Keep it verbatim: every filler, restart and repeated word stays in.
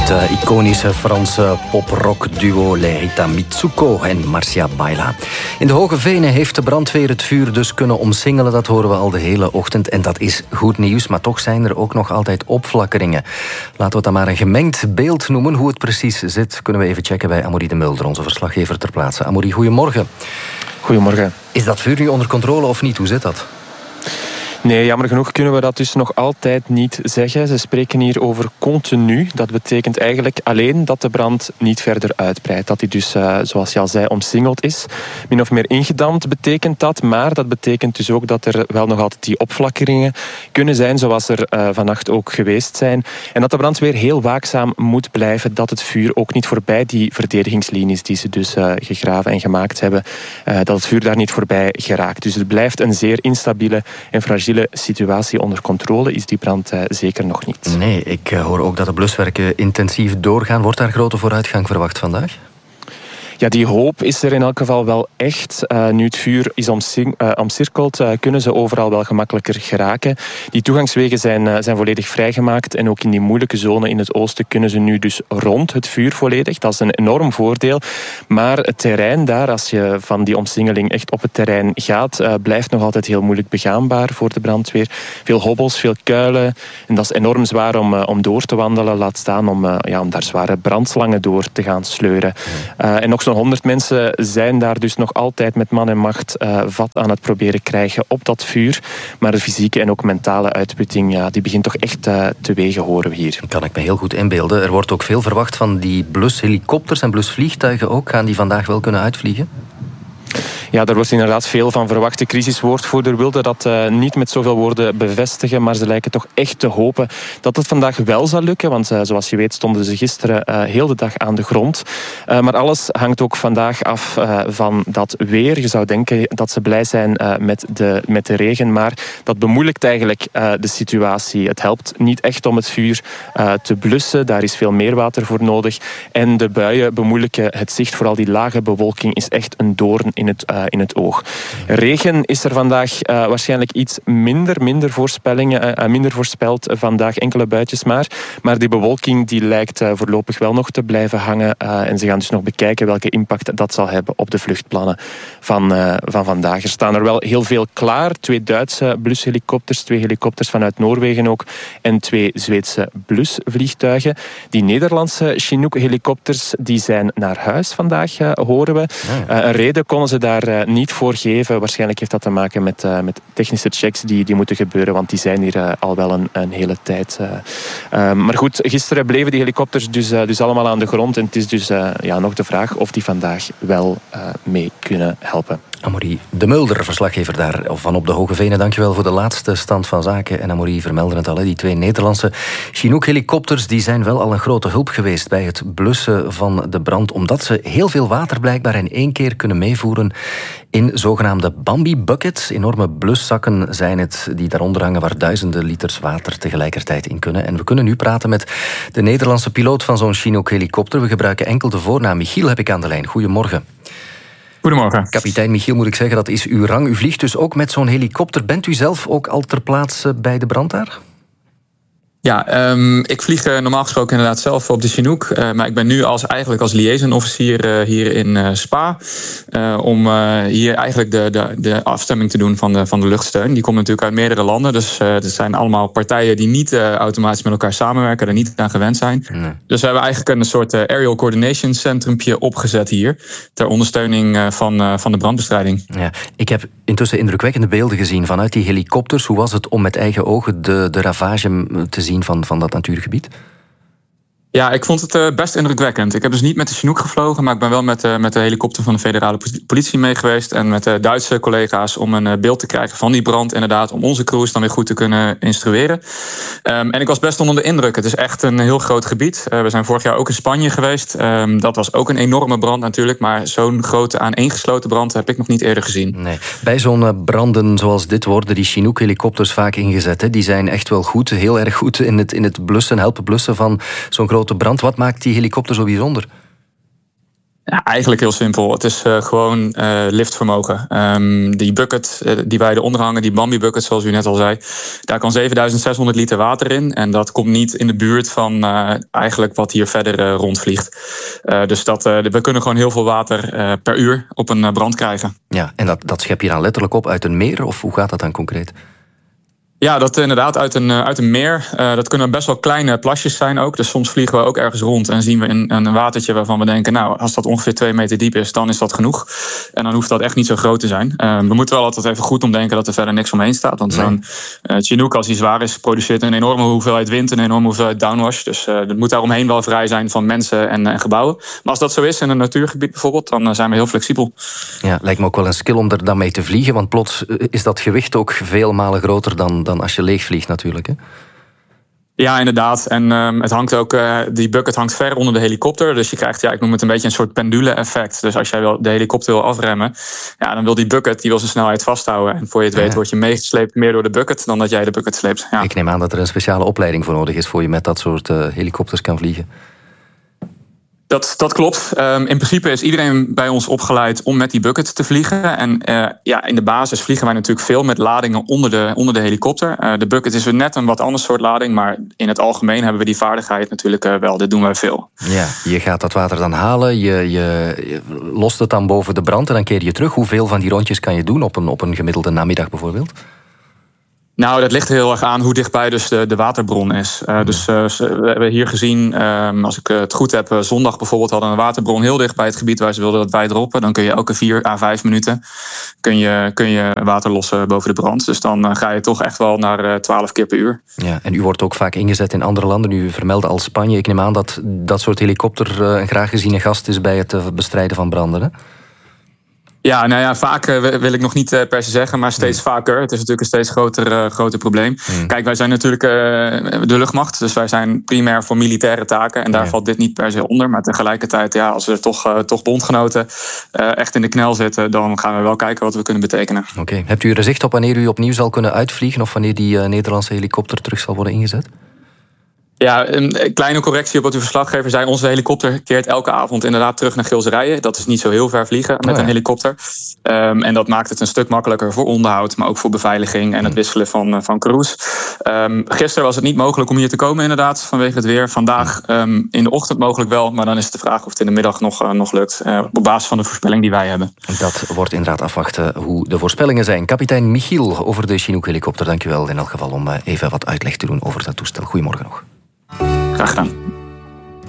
Het uh, iconische Franse pop-rock-duo Lerita Mitsuko en Marcia Baila. In de Hoge Venen heeft de brandweer het vuur dus kunnen omsingelen. Dat horen we al de hele ochtend en dat is goed nieuws. Maar toch zijn er ook nog altijd opflakkeringen. Laten we het dan maar een gemengd beeld noemen. Hoe het precies zit kunnen we even checken bij Amaury de Mulder, onze verslaggever ter plaatse. Amaury, goedemorgen. Goedemorgen. Is dat vuur nu onder controle of niet? Hoe zit dat? Nee, jammer genoeg kunnen we dat dus nog altijd niet zeggen. Ze spreken hier over continu. Dat betekent eigenlijk alleen dat de brand niet verder uitbreidt. Dat die dus, uh, zoals je al zei, omsingeld is. Min of meer ingedamd betekent dat. Maar dat betekent dus ook dat er wel nog altijd die opflakkeringen kunnen zijn, zoals er uh, vannacht ook geweest zijn. En dat de brandweer heel waakzaam moet blijven dat het vuur ook niet voorbij die verdedigingslinies die ze dus uh, gegraven en gemaakt hebben, uh, dat het vuur daar niet voorbij geraakt. Dus het blijft een zeer instabiele en fragiele situatie. Onder controle is die brand uh, zeker nog niet. Nee, ik uh, hoor ook dat de bluswerken intensief doorgaan. Wordt daar grote vooruitgang verwacht vandaag? Ja, die hoop is er in elk geval wel echt. Uh, nu het vuur is omsing, uh, omcirkeld, uh, kunnen ze overal wel gemakkelijker geraken. Die toegangswegen zijn, uh, zijn volledig vrijgemaakt. En ook in die moeilijke zone in het oosten kunnen ze nu dus rond het vuur volledig. Dat is een enorm voordeel. Maar het terrein daar, als je van die omsingeling echt op het terrein gaat, uh, blijft nog altijd heel moeilijk begaanbaar voor de brandweer. Veel hobbels, veel kuilen. En dat is enorm zwaar om, uh, om door te wandelen. Laat staan om, uh, ja, om daar zware brandslangen door te gaan sleuren. Uh, en nog zo'n honderd mensen zijn daar dus nog altijd met man en macht uh, vat aan het proberen krijgen op dat vuur. Maar de fysieke en ook mentale uitputting, ja, die begint toch echt uh, te wegen, horen we hier. Kan ik me heel goed inbeelden. Er wordt ook veel verwacht van die blushelikopters en blusvliegtuigen ook. Gaan die vandaag wel kunnen uitvliegen? Ja, daar wordt inderdaad veel van verwacht. De crisiswoordvoerder wilde dat uh, niet met zoveel woorden bevestigen, maar ze lijken toch echt te hopen dat het vandaag wel zal lukken, want uh, zoals je weet stonden ze gisteren uh, heel de dag aan de grond. Uh, maar alles hangt ook vandaag af uh, van dat weer. Je zou denken dat ze blij zijn uh, met, de, met de regen, maar dat bemoeilijkt eigenlijk uh, de situatie. Het helpt niet echt om het vuur uh, te blussen, daar is veel meer water voor nodig. En de buien bemoeilijken het zicht, vooral die lage bewolking is echt een doorn in het uh, in het oog. Regen is er vandaag uh, waarschijnlijk iets minder, minder voorspellingen, uh, minder voorspeld uh, vandaag, enkele buitjes maar. Maar die bewolking die lijkt uh, voorlopig wel nog te blijven hangen uh, en ze gaan dus nog bekijken welke impact dat zal hebben op de vluchtplannen van, uh, van vandaag. Er staan er wel heel veel klaar. Twee Duitse blushelikopters, twee helikopters vanuit Noorwegen ook en twee Zweedse blusvliegtuigen. Die Nederlandse Chinook-helikopters die zijn naar huis vandaag, uh, horen we. Uh, een reden konden ze daar uh, niet voor geven. Waarschijnlijk heeft dat te maken met, uh, met technische checks die, die moeten gebeuren, want die zijn hier uh, al wel een, een hele tijd. Uh, uh, maar goed, gisteren bleven die helikopters dus, uh, dus allemaal aan de grond en het is dus uh, ja, nog de vraag of die vandaag wel uh, mee kunnen helpen. Amaury de Mulder, verslaggever daar van op de Hoge Venen. Dankjewel voor de laatste stand van zaken. En Amaury vermeldde het al, die twee Nederlandse Chinook-helikopters die zijn wel al een grote hulp geweest bij het blussen van de brand, omdat ze heel veel water blijkbaar in één keer kunnen meevoeren in zogenaamde Bambi-buckets. Enorme bluszakken zijn het die daaronder hangen waar duizenden liters water tegelijkertijd in kunnen. En we kunnen nu praten met de Nederlandse piloot van zo'n Chinook-helikopter. We gebruiken enkel de voornaam. Michiel heb ik aan de lijn. Goedemorgen. Goedemorgen. Kapitein Michiel, moet ik zeggen, dat is uw rang. U vliegt dus ook met zo'n helikopter. Bent u zelf ook al ter plaatse bij de brand daar? Ja, um, ik vlieg uh, normaal gesproken inderdaad zelf op de Chinook. Uh, maar ik ben nu als, eigenlijk als liaison-officier uh, hier in uh, Spa. Uh, om uh, hier eigenlijk de, de, de afstemming te doen van de, van de luchtsteun. Die komt natuurlijk uit meerdere landen. Dus uh, er zijn allemaal partijen die niet uh, automatisch met elkaar samenwerken. Er niet aan gewend zijn. Nee. Dus we hebben eigenlijk een soort uh, aerial coordination centrumpje opgezet hier. Ter ondersteuning uh, van, uh, van de brandbestrijding. Ja, ik heb intussen indrukwekkende beelden gezien vanuit die helikopters. Hoe was het om met eigen ogen de, de ravage te zien van, van dat natuurgebied? Ja, ik vond het uh, best indrukwekkend. Ik heb dus niet met de Chinook gevlogen, maar ik ben wel met, uh, met de helikopter van de federale politie mee geweest en met de Duitse collega's om een uh, beeld te krijgen van die brand, inderdaad, om onze crews dan weer goed te kunnen instrueren. Um, en ik was best onder de indruk. Het is echt een heel groot gebied. Uh, we zijn vorig jaar ook in Spanje geweest. Um, dat was ook een enorme brand natuurlijk, maar zo'n grote aaneengesloten brand heb ik nog niet eerder gezien. Nee. Bij zo'n branden zoals dit worden die Chinook-helikopters vaak ingezet. Hè? Die zijn echt wel goed, heel erg goed in het, in het blussen, helpen blussen van zo'n grote brand. Wat maakt die helikopter zo bijzonder? Ja, eigenlijk heel simpel. Het is uh, gewoon uh, liftvermogen. Um, die bucket uh, die wij eronder hangen, die Bambi bucket zoals u net al zei, daar kan zevenduizend zeshonderd liter water in. En dat komt niet in de buurt van uh, eigenlijk wat hier verder uh, rondvliegt. Uh, dus dat, uh, we kunnen gewoon heel veel water uh, per uur op een uh, brand krijgen. Ja, en dat, dat schep je dan letterlijk op uit een meer? Of hoe gaat dat dan concreet? Ja, dat inderdaad uit een, uit een meer. Uh, dat kunnen best wel kleine plasjes zijn ook. Dus soms vliegen we ook ergens rond en zien we een, een watertje waarvan we denken, nou, als dat ongeveer twee meter diep is, dan is dat genoeg. En dan hoeft dat echt niet zo groot te zijn. Uh, we moeten wel altijd even goed omdenken dat er verder niks omheen staat. Want nee. zo'n uh, Chinook, als die zwaar is, produceert een enorme hoeveelheid wind, een enorme hoeveelheid downwash. Dus uh, het moet daaromheen wel vrij zijn van mensen en, en gebouwen. Maar als dat zo is in een natuurgebied bijvoorbeeld, dan uh, zijn we heel flexibel. Ja, lijkt me ook wel een skill om er dan mee te vliegen, want plots is dat gewicht ook veel malen groter dan, dan als je leeg vliegt natuurlijk, hè? Ja, inderdaad. En um, het hangt ook, uh, die bucket hangt ver onder de helikopter. Dus je krijgt, ja, ik noem het een beetje een soort pendule-effect. Dus als jij wil, de helikopter wil afremmen, ja, dan wil die bucket die wil zijn snelheid vasthouden. En voor je het weet, ja. word je meegesleept meer door de bucket dan dat jij de bucket sleept. Ja. Ik neem aan dat er een speciale opleiding voor nodig is voor je met dat soort uh, helikopters kan vliegen. Dat, dat klopt. Um, in principe is iedereen bij ons opgeleid om met die bucket te vliegen. En uh, ja, in de basis vliegen wij natuurlijk veel met ladingen onder de, onder de helikopter. Uh, de bucket is net een wat ander soort lading, maar in het algemeen hebben we die vaardigheid natuurlijk uh, wel. Dit doen wij veel. Ja, je gaat dat water dan halen, je, je, je lost het dan boven de brand en dan keer je terug. Hoeveel van die rondjes kan je doen op een, op een gemiddelde namiddag bijvoorbeeld? Nou, dat ligt er heel erg aan hoe dichtbij dus de, de waterbron is. Uh, dus uh, we hebben hier gezien, um, als ik het goed heb, uh, zondag bijvoorbeeld hadden een waterbron heel dicht bij het gebied waar ze wilden dat wij droppen. Dan kun je elke vier à vijf minuten kun je, kun je water lossen boven de brand. Dus dan uh, ga je toch echt wel naar twaalf uh, keer per uur. Ja, en u wordt ook vaak ingezet in andere landen. U vermeldde al Spanje. Ik neem aan dat dat soort helikopter uh, een graag geziene gast is bij het uh, bestrijden van branden, hè? Ja, nou ja, vaak uh, wil ik nog niet uh, per se zeggen, maar steeds mm. vaker. Het is natuurlijk een steeds groter, uh, groter probleem. Mm. Kijk, wij zijn natuurlijk uh, de luchtmacht, dus wij zijn primair voor militaire taken. En daar ja. valt dit niet per se onder. Maar tegelijkertijd, ja, als we toch, uh, toch bondgenoten uh, echt in de knel zitten, dan gaan we wel kijken wat we kunnen betekenen. Oké. Okay. Hebt u er zicht op wanneer u opnieuw zal kunnen uitvliegen of wanneer die uh, Nederlandse helikopter terug zal worden ingezet? Ja, een kleine correctie op wat uw verslaggever zei. Onze helikopter keert elke avond inderdaad terug naar Gilserijen. Dat is niet zo heel ver vliegen met oh ja. een helikopter. Um, en dat maakt het een stuk makkelijker voor onderhoud, maar ook voor beveiliging en het wisselen van, van crews. Um, gisteren was het niet mogelijk om hier te komen inderdaad, vanwege het weer. Vandaag um, in de ochtend mogelijk wel, maar dan is het de vraag of het in de middag nog, uh, nog lukt. Uh, op basis van de voorspelling die wij hebben. Dat wordt inderdaad afwachten hoe de voorspellingen zijn. Kapitein Michiel over de Chinook helikopter, dankjewel in elk geval om even wat uitleg te doen over dat toestel. Goedemorgen nog. Graag gedaan.